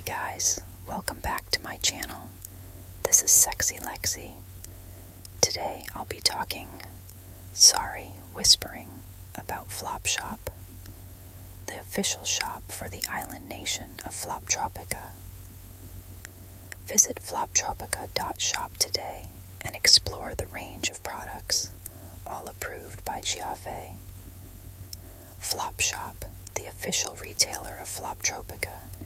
guys, welcome back to my channel. This is Sexy Lexi. Today I'll be whispering about Flopshop, the official shop for the island nation of Floptropica. Visit floptropica.shop today and explore the range of products, all approved by Giave. Flopshop, the official retailer of Floptropica,